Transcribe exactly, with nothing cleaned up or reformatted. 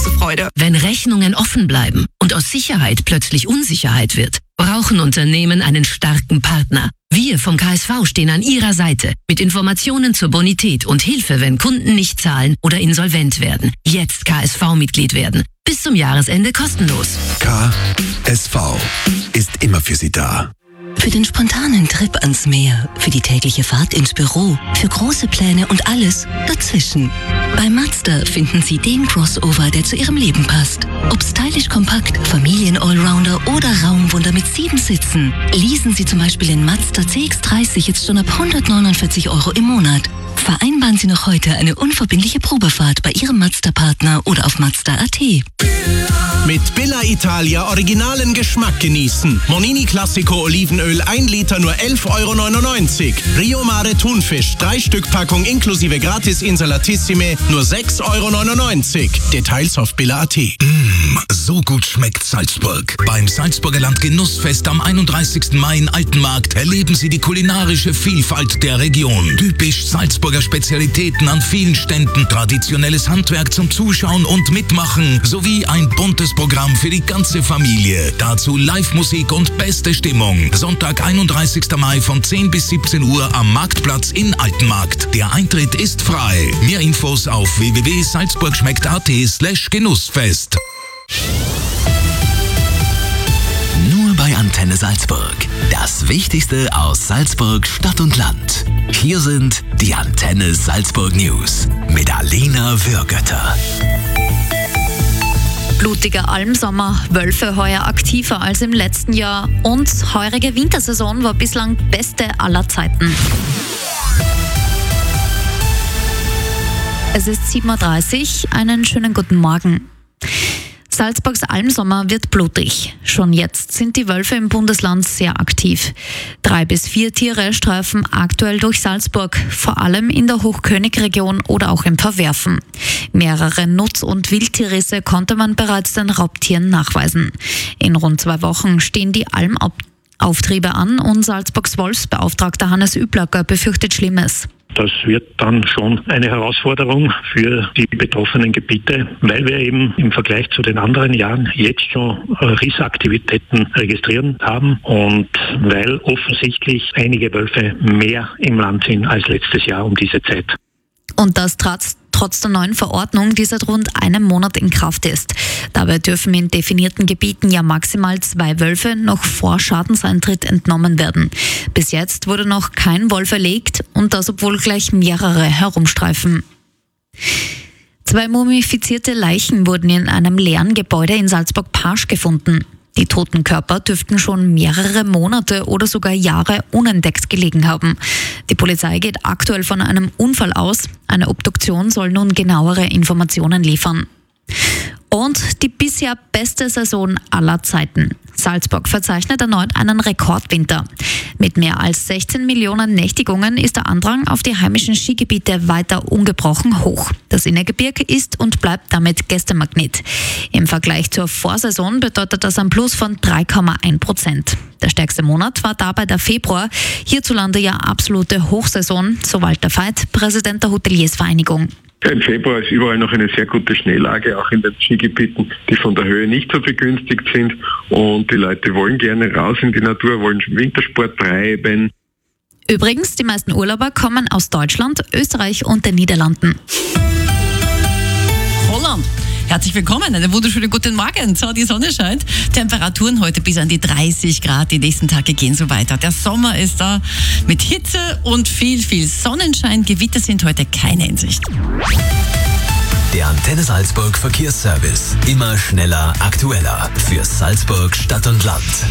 große Freude. Wenn Rechnungen offen bleiben und aus Sicherheit plötzlich Unsicherheit wird, brauchen Unternehmen einen starken Partner. Wir vom K S V stehen an Ihrer Seite mit Informationen zur Bonität und Hilfe, wenn Kunden nicht zahlen oder insolvent werden. Jetzt K S V-Mitglied werden. Bis zum Jahresende kostenlos. K S V ist immer für Sie da. Für den spontanen Trip ans Meer, für die tägliche Fahrt ins Büro, für große Pläne und alles dazwischen. Bei Mazda finden Sie den Crossover, der zu Ihrem Leben passt. Ob stylisch kompakt, Familien-Allrounder oder Raumwunder mit sieben Sitzen. Leasen Sie zum Beispiel den Mazda C X dreißig jetzt schon ab hundertneunundvierzig Euro im Monat. Vereinbaren Sie noch heute eine unverbindliche Probefahrt bei Ihrem Mazda-Partner oder auf Mazda punkt a t. Mit Billa Italia originalen Geschmack genießen. Monini Classico Olivenöl ein Liter nur elf Euro neunundneunzig. Rio Mare Thunfisch drei Stück Packung inklusive Gratis Insalatissime nur sechs Euro neunundneunzig. Details auf Billa punkt a t. Mmh, so gut schmeckt Salzburg. Beim Salzburger Land Genussfest am einunddreißigsten Mai in Altenmarkt erleben Sie die kulinarische Vielfalt der Region. Typisch Salzburger Spezialitäten an vielen Ständen, traditionelles Handwerk zum Zuschauen und Mitmachen sowie ein buntes Programm für die ganze Familie. Dazu Live-Musik und beste Stimmung. Sonntag, einunddreißigsten Mai von zehn bis siebzehn Uhr am Marktplatz in Altenmarkt. Der Eintritt ist frei. Mehr Infos auf w w w punkt salzburgschmeckt punkt a t slash Genussfest. Nur bei Antenne Salzburg. Das Wichtigste aus Salzburg, Stadt und Land. Hier sind die Antenne Salzburg News mit Alina Würgötter. Blutiger Almsommer, Wölfe heuer aktiver als im letzten Jahr und heurige Wintersaison war bislang beste aller Zeiten. Es ist sieben Uhr dreißig, einen schönen guten Morgen. Salzburgs Almsommer wird blutig. Schon jetzt sind die Wölfe im Bundesland sehr aktiv. Drei bis vier Tiere streifen aktuell durch Salzburg, vor allem in der Hochkönigregion oder auch im Verwerfen. Mehrere Nutz- und Wildtierrisse konnte man bereits den Raubtieren nachweisen. In rund zwei Wochen stehen die Almauftriebe an und Salzburgs Wolfsbeauftragter Hannes Üblacker befürchtet Schlimmes. Das wird dann schon eine Herausforderung für die betroffenen Gebiete, weil wir eben im Vergleich zu den anderen Jahren jetzt schon Rissaktivitäten registriert haben und weil offensichtlich einige Wölfe mehr im Land sind als letztes Jahr um diese Zeit. Und das trotz Trotz der neuen Verordnung, die seit rund einem Monat in Kraft ist. Dabei dürfen in definierten Gebieten ja maximal zwei Wölfe noch vor Schadenseintritt entnommen werden. Bis jetzt wurde noch kein Wolf erlegt und das, obwohl gleich mehrere herumstreifen. Zwei mumifizierte Leichen wurden in einem leeren Gebäude in Salzburg-Pasch gefunden. Die toten Körper dürften schon mehrere Monate oder sogar Jahre unentdeckt gelegen haben. Die Polizei geht aktuell von einem Unfall aus. Eine Obduktion soll nun genauere Informationen liefern. Und die bisher beste Saison aller Zeiten. Salzburg verzeichnet erneut einen Rekordwinter. Mit mehr als sechzehn Millionen Nächtigungen ist der Andrang auf die heimischen Skigebiete weiter ungebrochen hoch. Das Innergebirge ist und bleibt damit Gästemagnet. Im Vergleich zur Vorsaison bedeutet das ein Plus von drei Komma eins Prozent. Der stärkste Monat war dabei der Februar. Hierzulande ja absolute Hochsaison, so Walter Veit, Präsident der Hoteliersvereinigung. Im Februar ist überall noch eine sehr gute Schneelage, auch in den Skigebieten, die von der Höhe nicht so begünstigt sind. Und die Leute wollen gerne raus in die Natur, wollen Wintersport treiben. Übrigens, die meisten Urlauber kommen aus Deutschland, Österreich und den Niederlanden. Holland. Herzlich willkommen, einen wunderschönen guten Morgen. So, die Sonne scheint. Temperaturen heute bis an die dreißig Grad. Die nächsten Tage gehen so weiter. Der Sommer ist da mit Hitze und viel, viel Sonnenschein. Gewitter sind heute keine in Sicht. Der Antenne Salzburg Verkehrsservice. Immer schneller, aktueller. Für Salzburg, Stadt und Land.